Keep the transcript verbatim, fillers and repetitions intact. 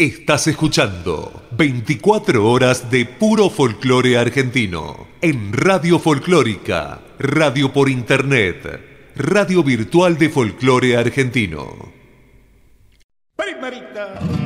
Estás escuchando veinticuatro horas de puro folclore argentino en Radio Folclórica, radio por internet, radio virtual de folclore argentino. Primerita.